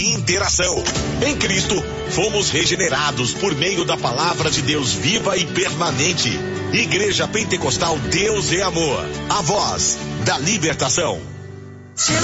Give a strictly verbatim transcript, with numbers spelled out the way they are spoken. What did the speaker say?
interação. Em Cristo, fomos regenerados por meio da palavra de Deus viva e permanente. Igreja Pentecostal Deus é Amor, a voz da libertação.